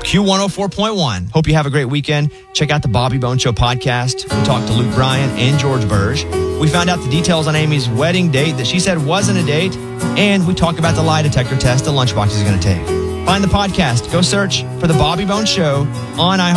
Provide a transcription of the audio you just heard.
Q104.1. Hope you have a great weekend. Check out the Bobby Bone Show podcast. We talked to Luke Bryan and George Burge. We found out the details on Amy's wedding date that she said wasn't a date. And we talk about the lie detector test the Lunchbox is going to take. Find the podcast. Go search for the Bobby Bone Show on iHeartRadio.